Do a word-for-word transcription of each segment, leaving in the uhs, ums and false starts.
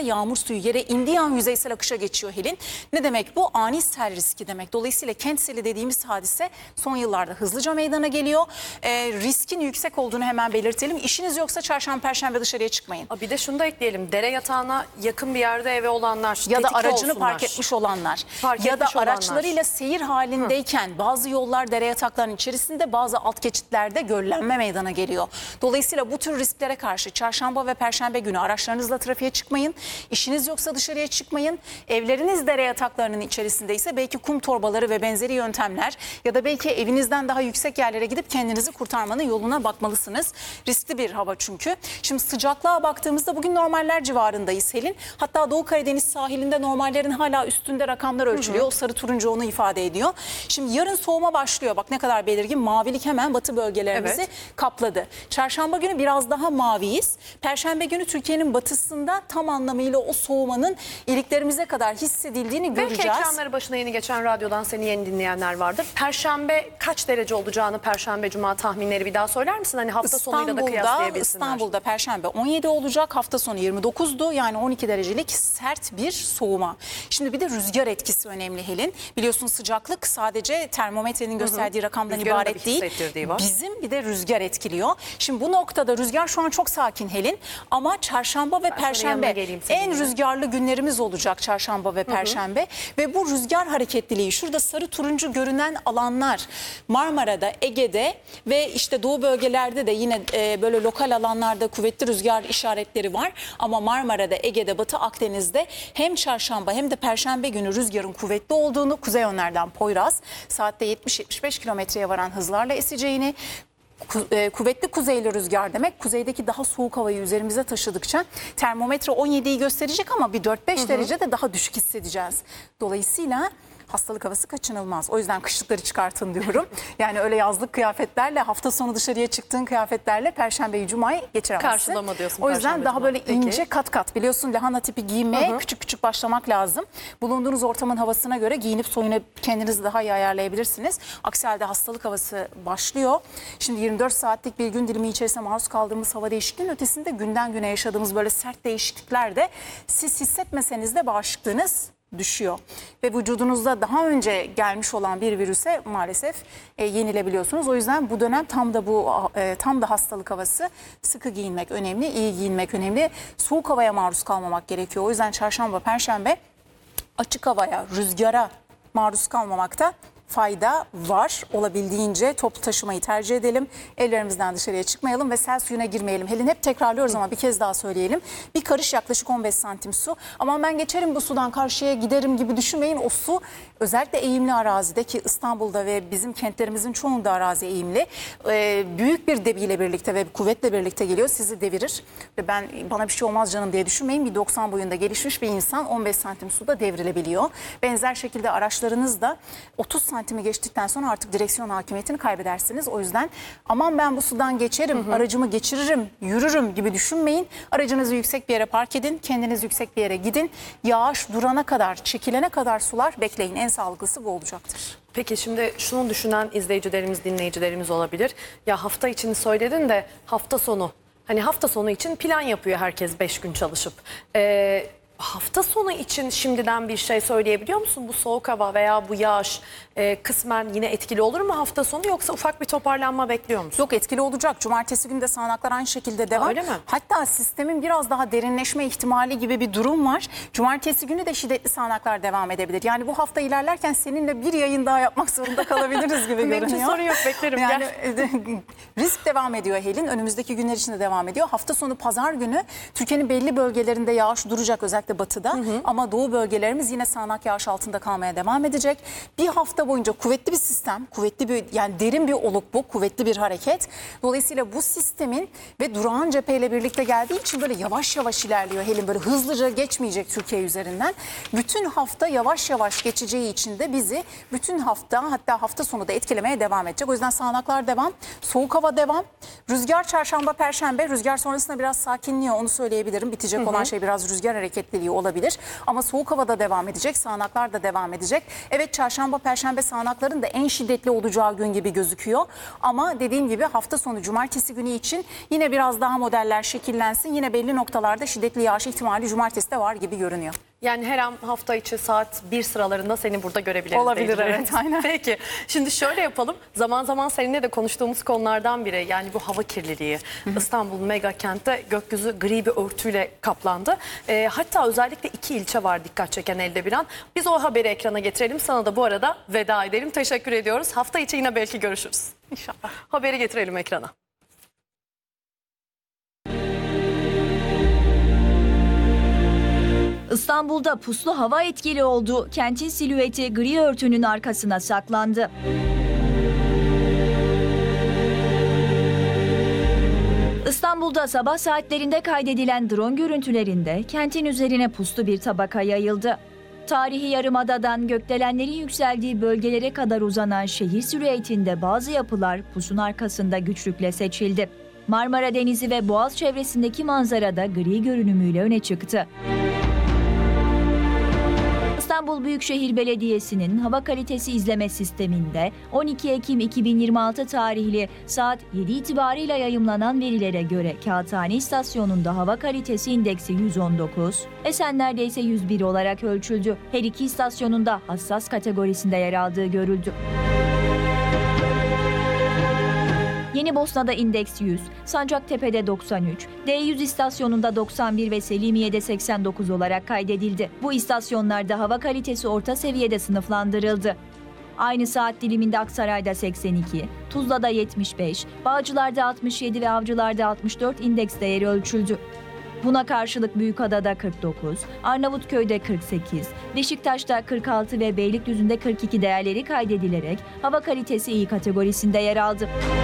yağmur suyu yere indiği an yüzeysel akışa geçiyor Helin. Ne demek bu? Ani sel riski demek. Dolayısıyla kent seli dediğimiz hadise son yıllarda hızlıca meydana geliyor. E, riskin yüksek olduğunu hemen belirtelim. İşiniz yoksa çarşamba, perşembe dışarıya çıkmayın. Bir de şunu da ekleyelim. Dere yatağına yakın bir yerde evi olanlar, ya da aracını olsunlar. park etmiş olanlar Park ya da etmiş olanlar. araçlarıyla seyir halindeyken Hı. bazı yollar dere yataklarının içerisinde, bazı alt geçitlerde göllenme meydana geliyor. Dolayısıyla bu tür risklere karşı çarşamba ve perşembe günü araçlarınızla trafiğe çıkmayın. İşiniz yoksa dışarıya çıkmayın. Evleriniz dere yataklarının içerisindeyse belki kum torbaları ve benzeri yöntemler ya da belki evinizden daha yüksek yerlere gidip kendinizi kurtarmanın yoluna bakmalısınız. Riskli bir hava çünkü. Şimdi sıcaklığa baktığımızda bugün normaller civarındayız Helin. Hatta Doğu Karadeniz sahilinde normallerin hala üstünde rakamlar ölçülüyor. Hı hı. O sarı turuncu onu ifade ediyor. Şimdi yarın soğuma başlıyor. Bak ne kadar belirgin. Mavilik hemen batı bölgelerimizi evet. kapladı. Çarşamba günü biraz daha maviyiz. Perşembe günü Türkiye'nin batısında tam anlamıyla o soğumanın iliklerimize kadar hissedildiğini Belki göreceğiz. Belki ekranları başına yeni geçen radyodan seni yeni dinleyenler vardır. Perşembe kaç derece olacağını, Perşembe Cuma tahminleri bir daha söyler misin? Hani hafta sonuyla da kıyaslayabilsinler. İstanbul'da Perşembe on yedi olacak. Hafta sonu yirmi dokuzdu. Yani on iki derecelik sert bir soğuma. Şimdi bir de rüzgar etkisi önemli Helin. Biliyorsun sıcaklık sadece termometrenin gösterdiği hı hı. rakamdan Rüzgarın ibaret değil. Bizim bir de rüzgar etkiliyor. Şimdi bu noktada rüzgar şu an çok sakin Helin. Ama çarşamba ve ben perşembe en rüzgarlı günlerimiz olacak çarşamba ve perşembe. Hı hı. Ve bu rüzgar hareketliliği şurada sarı turuncu görünen alanlar Marmara'da, Ege'de ve işte doğu bölgelerde de yine e, böyle lokal alanlarda kuvvetli rüzgar işaretleri var. Ama Marmara'da, Ege'de, Batı Akdeniz'de hem çarşamba hem de perşembe günü rüzgarın kuvvetli olduğunu, kuzey yönlerden Poyraz saatte yetmiş yetmiş beş kilometreye varan hızlarla eseceğini, kuvvetli kuzeyli rüzgar demek kuzeydeki daha soğuk havayı üzerimize taşıdıkça termometre on yediyi gösterecek ama bir dört beş derece de daha düşük hissedeceğiz. Dolayısıyla hastalık havası kaçınılmaz. O yüzden kışlıkları çıkartın diyorum. Yani öyle yazlık kıyafetlerle, hafta sonu dışarıya çıktığın kıyafetlerle Perşembeyi, Cuma'yı geçiremezsin. Karşılama diyorsun. O yüzden daha böyle Peki. ince kat kat. Biliyorsun lahana tipi giymeye küçük küçük başlamak lazım. Bulunduğunuz ortamın havasına göre giyinip soyunup kendinizi daha iyi ayarlayabilirsiniz. Aksi halde hastalık havası başlıyor. Şimdi yirmi dört saatlik bir gün dilimi içerisinde maruz kaldığımız hava değişikliğinin ötesinde günden güne yaşadığımız böyle sert değişiklikler de siz hissetmeseniz de bağışıklığınız düşüyor. Ve vücudunuzda daha önce gelmiş olan bir virüse maalesef e, yenilebiliyorsunuz. O yüzden bu dönem tam da bu e, tam da hastalık havası, sıkı giyinmek önemli, iyi giyinmek önemli. Soğuk havaya maruz kalmamak gerekiyor. O yüzden çarşamba, perşembe açık havaya, rüzgara maruz kalmamakta fayda var. Olabildiğince toplu taşımayı tercih edelim. Evlerimizden dışarıya çıkmayalım ve sel suyuna girmeyelim. Helin hep tekrarlıyoruz ama bir kez daha söyleyelim. Bir karış yaklaşık on beş santim su. Ama ben geçerim bu sudan karşıya giderim gibi düşünmeyin. O su özellikle eğimli arazide ki İstanbul'da ve bizim kentlerimizin çoğunda arazi eğimli. Ee, büyük bir debiyle birlikte ve kuvvetle birlikte geliyor. Sizi devirir. Ve ben bana bir şey olmaz canım diye düşünmeyin. Bir doksan boyunda gelişmiş bir insan on beş santim suda devrilebiliyor. Benzer şekilde araçlarınız da otuz santimi geçtikten sonra artık direksiyon hakimiyetini kaybedersiniz. O yüzden aman ben bu sudan geçerim, hı hı. aracımı geçiririm, yürürüm gibi düşünmeyin. Aracınızı yüksek bir yere park edin, kendiniz yüksek bir yere gidin. Yağış durana kadar, çekilene kadar sular bekleyin. En sağlıklısı bu olacaktır. Peki şimdi şunu düşünen izleyicilerimiz, dinleyicilerimiz olabilir. Ya hafta içini söyledin de hafta sonu, hani hafta sonu için plan yapıyor herkes beş gün çalışıp. Ee, Hafta sonu için şimdiden bir şey söyleyebiliyor musun? Bu soğuk hava veya bu yağış e, kısmen yine etkili olur mu hafta sonu, yoksa ufak bir toparlanma bekliyor musun? Yok, etkili olacak. Cumartesi günü de sağanaklar aynı şekilde devam. Öyle mi? Hatta sistemin biraz daha derinleşme ihtimali gibi bir durum var. Cumartesi günü de şiddetli sağanaklar devam edebilir. Yani bu hafta ilerlerken seninle bir yayın daha yapmak zorunda kalabiliriz gibi görünüyor. Benim için sorun yok, beklerim. Yani risk devam ediyor Helin. Önümüzdeki günler için de devam ediyor. Hafta sonu pazar günü Türkiye'nin belli bölgelerinde yağış duracak, özellikle batıda. Hı hı. Ama doğu bölgelerimiz yine sağanak yağış altında kalmaya devam edecek. Bir hafta boyunca kuvvetli bir sistem, kuvvetli bir, yani derin bir oluk bu, kuvvetli bir hareket. Dolayısıyla bu sistemin ve durağan cepheyle birlikte geldiği için böyle yavaş yavaş ilerliyor Helin. Böyle hızlıca geçmeyecek Türkiye üzerinden. Bütün hafta yavaş yavaş geçeceği için de bizi bütün hafta, hatta hafta sonu da etkilemeye devam edecek. O yüzden sağanaklar devam, soğuk hava devam. Rüzgar çarşamba, perşembe, rüzgar sonrasında biraz sakinliyor, onu söyleyebilirim. Bitecek hı hı. olan şey biraz rüzgar hareketli. hareketliliği olabilir. Ama soğuk havada devam edecek, sağanaklar da devam edecek. Evet, çarşamba, perşembe sağanakların da en şiddetli olacağı gün gibi gözüküyor. Ama dediğim gibi hafta sonu cumartesi günü için yine biraz daha modeller şekillensin. Yine belli noktalarda şiddetli yağış ihtimali cumartesi de var gibi görünüyor. Yani her an hafta içi saat bir sıralarında seni burada görebiliriz. Olabilir, evet, aynen. Peki, şimdi şöyle yapalım. Zaman zaman seninle de konuştuğumuz konulardan biri, yani bu hava kirliliği. Hı hı. İstanbul mega kentte gökyüzü gri bir örtüyle kaplandı. E, hatta özellikle iki ilçe var dikkat çeken elde bir an. Biz o haberi ekrana getirelim. Sana da bu arada veda edelim. Teşekkür ediyoruz. Hafta içi yine belki görüşürüz. İnşallah. Haberi getirelim ekrana. İstanbul'da puslu hava etkili oldu. Kentin silüeti gri örtünün arkasına saklandı. İstanbul'da sabah saatlerinde kaydedilen drone görüntülerinde kentin üzerine puslu bir tabaka yayıldı. Tarihi Yarımada'dan gökdelenlerin yükseldiği bölgelere kadar uzanan şehir silüetinde bazı yapılar pusun arkasında güçlükle seçildi. Marmara Denizi ve Boğaz çevresindeki manzara da gri görünümüyle öne çıktı. İstanbul Büyükşehir Belediyesi'nin hava kalitesi izleme sisteminde on iki Ekim iki bin yirmi altı tarihli saat yedi itibarıyla yayımlanan verilere göre Kağıthane İstasyonu'nda hava kalitesi indeksi yüz on dokuz, Esenler'de ise yüz bir olarak ölçüldü. Her iki istasyonunda hassas kategorisinde yer aldığı görüldü. Yenibosna'da indeks yüz, Sancaktepe'de doksan üç, D yüz istasyonunda doksan bir ve Selimiye'de seksen dokuz olarak kaydedildi. Bu istasyonlarda hava kalitesi orta seviyede sınıflandırıldı. Aynı saat diliminde Aksaray'da seksen iki, Tuzla'da yetmiş beş, Bağcılar'da altmış yedi ve Avcılar'da altmış dört indeks değeri ölçüldü. Buna karşılık Büyükada'da kırk dokuz, Arnavutköy'de kırk sekiz, Beşiktaş'ta kırk altı ve Beylikdüzü'nde kırk iki değerleri kaydedilerek hava kalitesi iyi kategorisinde yer aldı.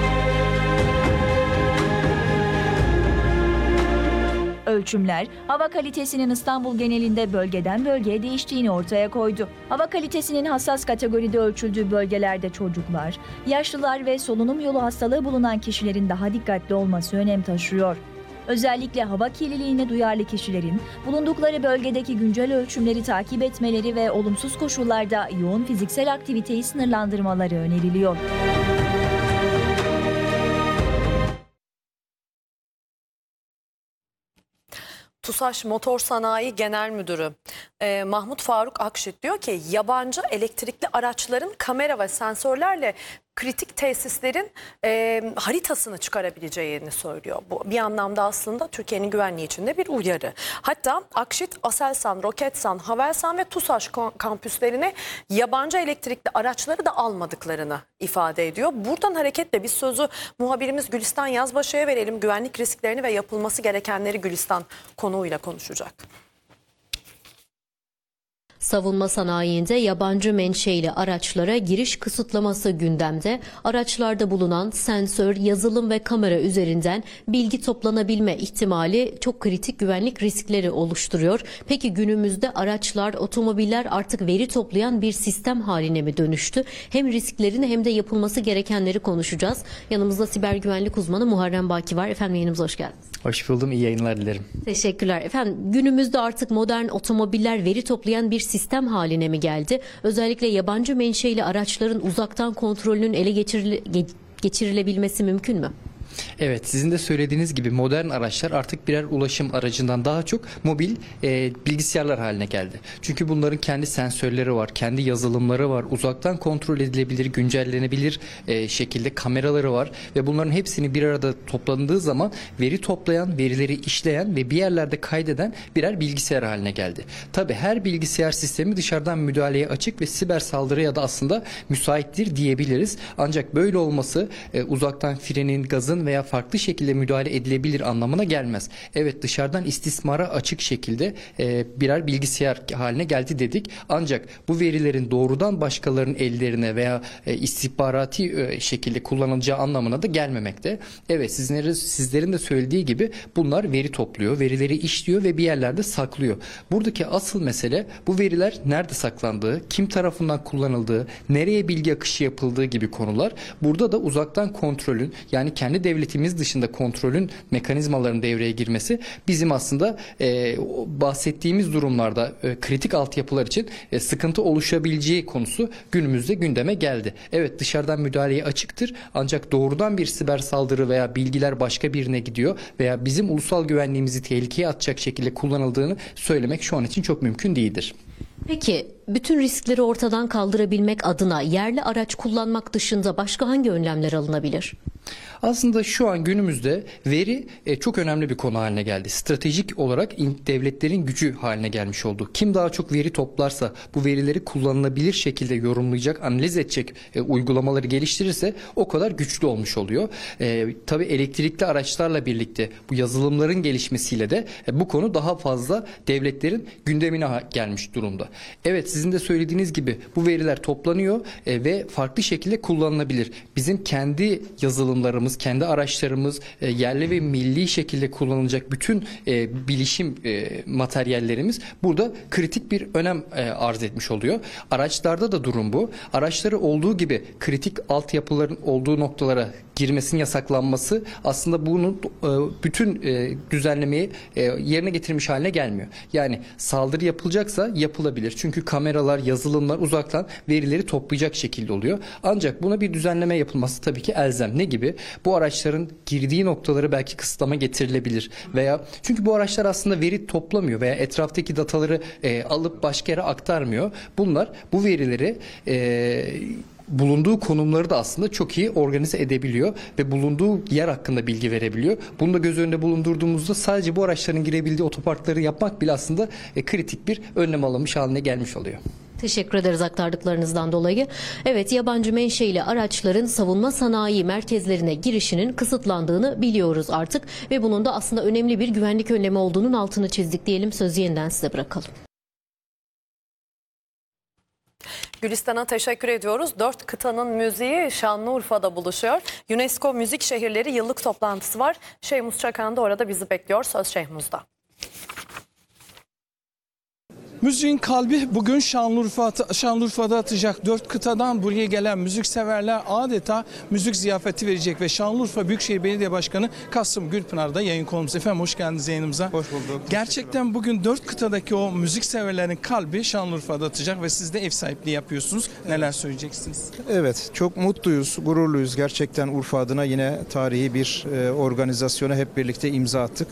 Ölçümler, hava kalitesinin İstanbul genelinde bölgeden bölgeye değiştiğini ortaya koydu. Hava kalitesinin hassas kategoride ölçüldüğü bölgelerde çocuklar, yaşlılar ve solunum yolu hastalığı bulunan kişilerin daha dikkatli olması önem taşıyor. Özellikle hava kirliliğine duyarlı kişilerin bulundukları bölgedeki güncel ölçümleri takip etmeleri ve olumsuz koşullarda yoğun fiziksel aktiviteyi sınırlandırmaları öneriliyor. TUSAŞ Motor Sanayi Genel Müdürü e, Mahmut Faruk Akşit diyor ki yabancı elektrikli araçların kamera ve sensörlerle kritik tesislerin e, haritasını çıkarabileceğini söylüyor. Bu bir anlamda aslında Türkiye'nin güvenliği için de bir uyarı. Hatta Akşit, Aselsan, Roketsan, Havelsan ve TUSAŞ kampüslerine yabancı elektrikli araçları da almadıklarını ifade ediyor. Buradan hareketle biz sözü muhabirimiz Gülistan Yazbaşı'ya verelim. Güvenlik risklerini ve yapılması gerekenleri Gülistan konuğuyla konuşacak. Savunma sanayinde yabancı menşeli araçlara giriş kısıtlaması gündemde. Araçlarda bulunan sensör, yazılım ve kamera üzerinden bilgi toplanabilme ihtimali çok kritik güvenlik riskleri oluşturuyor. Peki günümüzde araçlar, otomobiller artık veri toplayan bir sistem haline mi dönüştü? Hem risklerini hem de yapılması gerekenleri konuşacağız. Yanımızda siber güvenlik uzmanı Muharrem Baki var. Efendim yayınımıza hoş geldiniz. Hoş buldum. İyi yayınlar dilerim. Teşekkürler. Efendim günümüzde artık modern otomobiller veri toplayan bir sistem haline mi geldi? Özellikle yabancı menşeli araçların uzaktan kontrolünün ele geçirile, geçirilebilmesi mümkün mü? Evet, sizin de söylediğiniz gibi modern araçlar artık birer ulaşım aracından daha çok mobil e, bilgisayarlar haline geldi. Çünkü bunların kendi sensörleri var, kendi yazılımları var, uzaktan kontrol edilebilir, güncellenebilir e, şekilde kameraları var ve bunların hepsini bir arada toplandığı zaman veri toplayan, verileri işleyen ve bir yerlerde kaydeden birer bilgisayar haline geldi. Tabii her bilgisayar sistemi dışarıdan müdahaleye açık ve siber saldırıya da aslında müsaittir diyebiliriz. Ancak böyle olması e, uzaktan frenin, gazın veya farklı şekilde müdahale edilebilir anlamına gelmez. Evet, dışarıdan istismara açık şekilde e, birer bilgisayar haline geldi dedik. Ancak bu verilerin doğrudan başkalarının ellerine veya e, istihbarati e, şekilde kullanılacağı anlamına da gelmemekte. Evet, sizlerin, sizlerin de söylediği gibi bunlar veri topluyor, verileri işliyor ve bir yerlerde saklıyor. Buradaki asıl mesele bu veriler nerede saklandığı, kim tarafından kullanıldığı, nereye bilgi akışı yapıldığı gibi konular. Burada da uzaktan kontrolün, yani kendi devlet devletimiz dışında kontrolün mekanizmalarının devreye girmesi bizim aslında e, bahsettiğimiz durumlarda e, kritik altyapılar için e, sıkıntı oluşabileceği konusu günümüzde gündeme geldi. Evet, dışarıdan müdahaleye açıktır ancak doğrudan bir siber saldırı veya bilgiler başka birine gidiyor veya bizim ulusal güvenliğimizi tehlikeye atacak şekilde kullanıldığını söylemek şu an için çok mümkün değildir. Peki bütün riskleri ortadan kaldırabilmek adına yerli araç kullanmak dışında başka hangi önlemler alınabilir? Aslında şu an günümüzde veri e, çok önemli bir konu haline geldi. Stratejik olarak in, devletlerin gücü haline gelmiş oldu. Kim daha çok veri toplarsa, bu verileri kullanılabilir şekilde yorumlayacak, analiz edecek e, uygulamaları geliştirirse o kadar güçlü olmuş oluyor. E, tabii elektrikli araçlarla birlikte bu yazılımların gelişmesiyle de e, bu konu daha fazla devletlerin gündemine gelmiş durumda. Evet, sizin de söylediğiniz gibi bu veriler toplanıyor e, ve farklı şekilde kullanılabilir. Bizim kendi yazılımlarımız, kendi araçlarımız, e, yerli ve milli şekilde kullanılacak bütün e, bilişim e, materyallerimiz burada kritik bir önem e, arz etmiş oluyor. Araçlarda da durum bu. Araçları olduğu gibi kritik altyapıların olduğu noktalara girmesinin yasaklanması aslında bunun e, bütün e, düzenlemeyi e, yerine getirmiş haline gelmiyor. Yani saldırı yapılacaksa yapılabilir. Çünkü kameralar, yazılımlar uzaktan verileri toplayacak şekilde oluyor. Ancak buna bir düzenleme yapılması tabii ki elzem. Ne gibi? Bu araçların girdiği noktaları belki kısıtlama getirilebilir veya çünkü bu araçlar aslında veri toplamıyor veya etraftaki dataları e, alıp başka yere aktarmıyor. Bunlar bu verileri e, bulunduğu konumları da aslında çok iyi organize edebiliyor ve bulunduğu yer hakkında bilgi verebiliyor. Bunu da göz önünde bulundurduğumuzda sadece bu araçların girebildiği otoparkları yapmak bile aslında e, kritik bir önlem alınmış haline gelmiş oluyor. Teşekkür ederiz aktardıklarınızdan dolayı. Evet, yabancı menşeili araçların savunma sanayi merkezlerine girişinin kısıtlandığını biliyoruz artık ve bunun da aslında önemli bir güvenlik önlemi olduğunun altını çizdik diyelim. Sözü yeniden size bırakalım. Gülistan'a teşekkür ediyoruz. Dört kıtanın müziği Şanlıurfa'da buluşuyor. UNESCO Müzik Şehirleri yıllık toplantısı var. Şeyhmuz Çakan da orada bizi bekliyor. Söz Şeyhmuz'da. Müziğin kalbi bugün Şanlıurfa, Şanlıurfa'da atacak. Dört kıtadan buraya gelen müzikseverler adeta müzik ziyafeti verecek ve Şanlıurfa Büyükşehir Belediye Başkanı Kasım Gülpınar'da yayın konumuz. Efendim hoş geldiniz yayınımıza. Hoş bulduk. Gerçekten bugün dört kıtadaki o müzikseverlerin kalbi Şanlıurfa'da atacak ve siz de ev sahipliği yapıyorsunuz. Neler söyleyeceksiniz? Evet, çok mutluyuz, gururluyuz. Gerçekten Urfa adına yine tarihi bir e, organizasyona hep birlikte imza attık.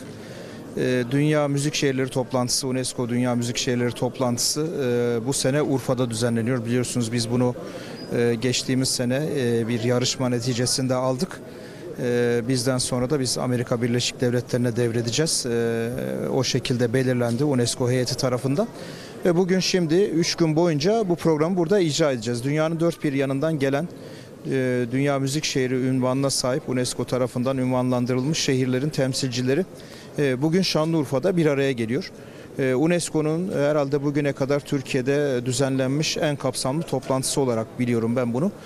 Dünya Müzik Şehirleri Toplantısı, UNESCO Dünya Müzik Şehirleri Toplantısı bu sene Urfa'da düzenleniyor. Biliyorsunuz biz bunu geçtiğimiz sene bir yarışma neticesinde aldık. Bizden sonra da biz Amerika Birleşik Devletleri'ne devredeceğiz. O şekilde belirlendi UNESCO heyeti tarafından. Ve bugün şimdi üç gün boyunca bu programı burada icra edeceğiz. Dünyanın dört bir yanından gelen Dünya Müzik Şehri unvanına sahip UNESCO tarafından unvanlandırılmış şehirlerin temsilcileri bugün Şanlıurfa'da bir araya geliyor. UNESCO'nun herhalde bugüne kadar Türkiye'de düzenlenmiş en kapsamlı toplantısı olarak biliyorum ben bunu.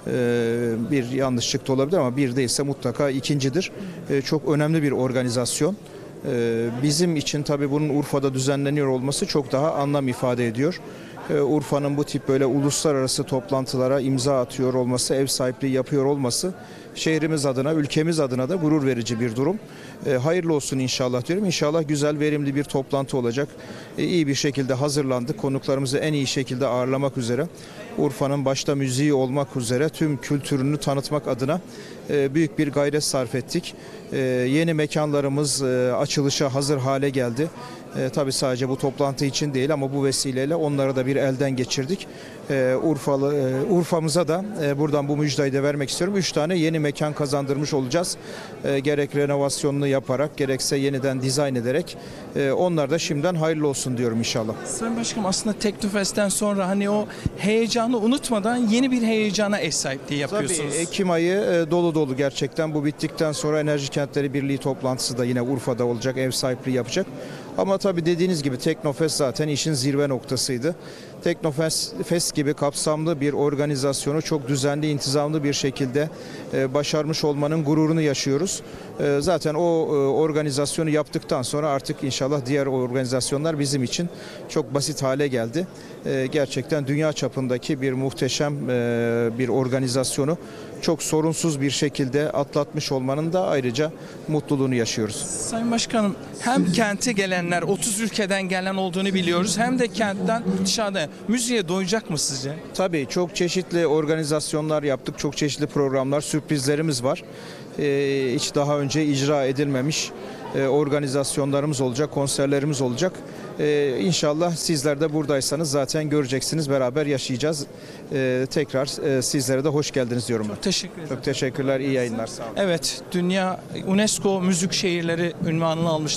Bir yanlışlık da olabilir ama bir değilse mutlaka ikincidir. Çok önemli bir organizasyon. Bizim için tabii bunun Urfa'da düzenleniyor olması çok daha anlam ifade ediyor. Urfa'nın bu tip böyle uluslararası toplantılara imza atıyor olması, ev sahipliği yapıyor olması şehrimiz adına, ülkemiz adına da gurur verici bir durum. E, hayırlı olsun inşallah diyorum. İnşallah güzel, verimli bir toplantı olacak. E, iyi bir şekilde hazırlandık. Konuklarımızı en iyi şekilde ağırlamak üzere. Urfa'nın başta müziği olmak üzere tüm kültürünü tanıtmak adına e, büyük bir gayret sarf ettik. E, yeni mekanlarımız e, açılışa hazır hale geldi. E, tabii sadece bu toplantı için değil ama bu vesileyle onları da bir elden geçirdik. E, Urfalı e, Urfa'mıza da e, buradan bu müjdeyi de vermek istiyorum. Üç tane yeni mekan kazandırmış olacağız. E, gerek renovasyonunu yaparak gerekse yeniden dizayn ederek e, onlar da şimdiden hayırlı olsun diyorum inşallah. Sayın Başkanım, aslında Teknofest'ten sonra hani o heyecanı unutmadan yeni bir heyecana ev sahipliği yapıyorsunuz. Tabii Ekim ayı e, dolu dolu gerçekten. Bu bittikten sonra Enerji Kentleri Birliği toplantısı da yine Urfa'da olacak. Ev sahipliği yapacak. Ama tabii dediğiniz gibi Teknofest zaten işin zirve noktasıydı. Teknofest Fest gibi kapsamlı bir organizasyonu çok düzenli, intizamlı bir şekilde e, başarmış olmanın gururunu yaşıyoruz. E, zaten o e, organizasyonu yaptıktan sonra artık inşallah diğer organizasyonlar bizim için çok basit hale geldi. E, gerçekten dünya çapındaki bir muhteşem e, bir organizasyonu çok sorunsuz bir şekilde atlatmış olmanın da ayrıca mutluluğunu yaşıyoruz. Sayın Başkanım, hem kente gelenler otuz ülkeden gelen olduğunu biliyoruz, hem de kentten dışarıda müziğe doyacak mı sizce? Tabii çok çeşitli organizasyonlar yaptık, çok çeşitli programlar, sürprizlerimiz var. Ee, hiç daha önce icra edilmemiş e, organizasyonlarımız olacak, konserlerimiz olacak. Ee, İnşallah sizler de buradaysanız zaten göreceksiniz, beraber yaşayacağız. Ee, tekrar e, sizlere de hoş geldiniz diyorum ben. Teşekkür ederim. Çok teşekkürler, iyi yayınlar, sağ olun. Evet, dünya UNESCO Müzik Şehirleri unvanını almış